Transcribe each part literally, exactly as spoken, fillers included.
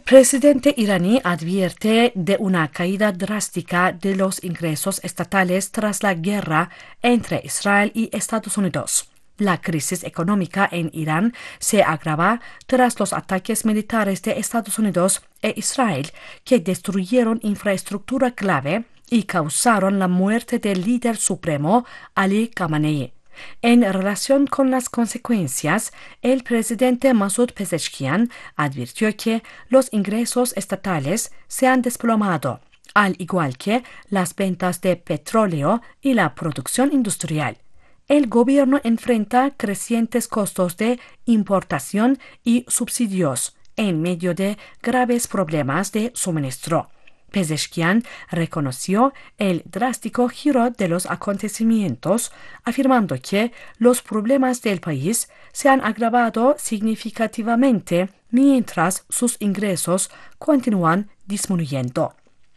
Presidente iraní advierte de una caída drástica de los ingresos estatales tras la guerra entre Israel y Estados Unidos. La crisis económica en Irán se agrava tras los ataques militares de Estados Unidos e Israel que destruyeron infraestructura clave y causaron la muerte del líder supremo Ali Khamenei. En relación con las consecuencias, el presidente Masoud Pezeshkian advirtió que los ingresos estatales se han desplomado, al igual que las ventas de petróleo y la producción industrial. El gobierno enfrenta crecientes costos de importación y subsidios en medio de graves problemas de suministro. Pezeshkian reconoció el drástico giro de los acontecimientos, afirmando que los problemas del país se han agravado significativamente mientras sus ingresos continúan disminuyendo.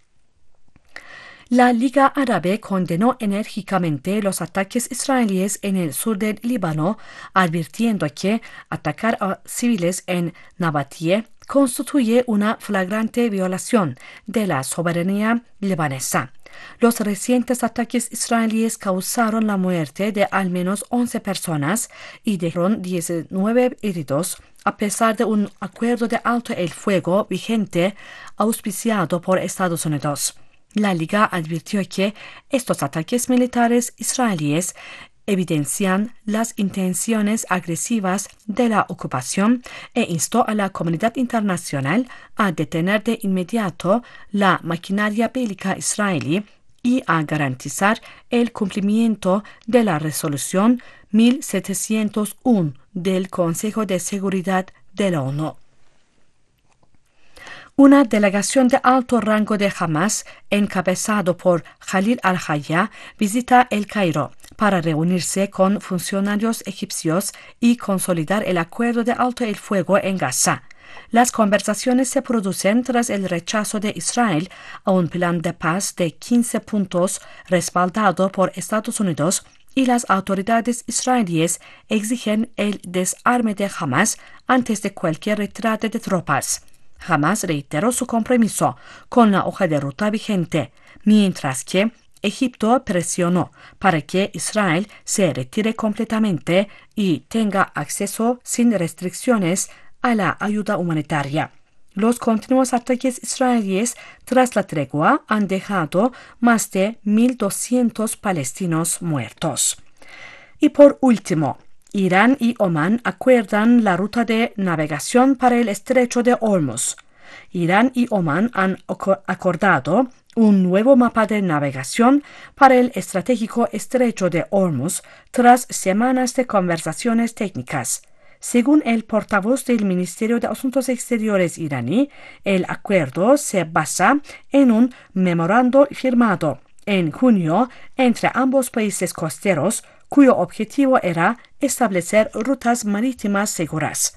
La Liga Árabe condenó enérgicamente los ataques israelíes en el sur del Líbano, advirtiendo que atacar a civiles en Nabatie constituye una flagrante violación de la soberanía libanesa. Los recientes ataques israelíes causaron la muerte de al menos once personas y dejaron diecinueve heridos, a pesar de un acuerdo de alto el fuego vigente auspiciado por Estados Unidos. La Liga advirtió que estos ataques militares israelíes evidencian las intenciones agresivas de la ocupación e instó a la comunidad internacional a detener de inmediato la maquinaria bélica israelí y a garantizar el cumplimiento de la resolución mil setecientos uno del Consejo de Seguridad de la ONU. Una delegación de alto rango de Hamas, encabezado por Khalil al-Hayya, visita El Cairo para reunirse con funcionarios egipcios y consolidar el acuerdo de alto el fuego en Gaza. Las conversaciones se producen tras el rechazo de Israel a un plan de paz de quince puntos respaldado por Estados Unidos, y las autoridades israelíes exigen el desarme de Hamas antes de cualquier retirada de tropas. Hamas reiteró su compromiso con la hoja de ruta vigente, mientras que Egipto presionó para que Israel se retire completamente y tenga acceso sin restricciones a la ayuda humanitaria. Los continuos ataques israelíes tras la tregua han dejado más de mil doscientos palestinos muertos. Y por último, Irán y Omán acuerdan la ruta de navegación para el estrecho de Hormuz. Irán y Omán han acordado un nuevo mapa de navegación para el estratégico estrecho de Hormuz tras semanas de conversaciones técnicas. Según el portavoz del Ministerio de Asuntos Exteriores iraní, el acuerdo se basa en un memorando firmado en junio entre ambos países costeros, cuyo objetivo era establecer rutas marítimas seguras.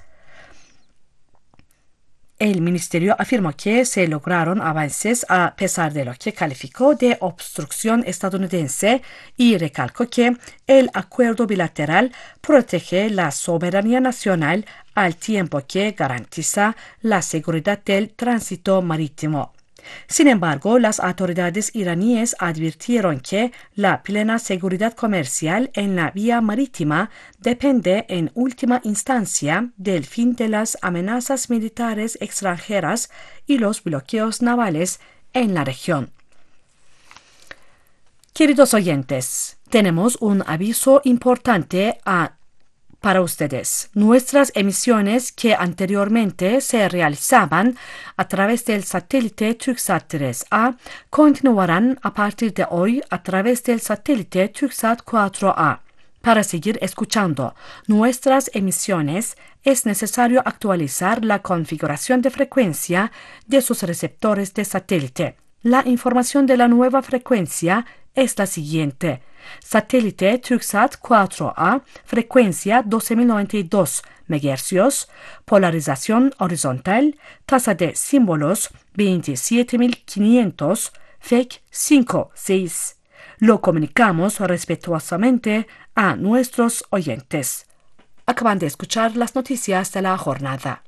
El ministerio afirmó que se lograron avances a pesar de lo que calificó de obstrucción estadounidense y recalcó que el acuerdo bilateral protege la soberanía nacional al tiempo que garantiza la seguridad del tránsito marítimo. Sin embargo, las autoridades iraníes advirtieron que la plena seguridad comercial en la vía marítima depende en última instancia del fin de las amenazas militares extranjeras y los bloqueos navales en la región. Queridos oyentes, tenemos un aviso importante a para ustedes. Nuestras emisiones que anteriormente se realizaban a través del satélite Turksat tres A continuarán a partir de hoy a través del satélite Turksat cuatro A. Para seguir escuchando nuestras emisiones es necesario actualizar la configuración de frecuencia de sus receptores de satélite. La información de la nueva frecuencia es la siguiente: satélite Turksat cuatro A, frecuencia doce mil noventa y dos megahercios, polarización horizontal, tasa de símbolos veintisiete mil quinientos, F E C cinco seis. Lo comunicamos respetuosamente a nuestros oyentes. Acaban de escuchar las noticias de la jornada.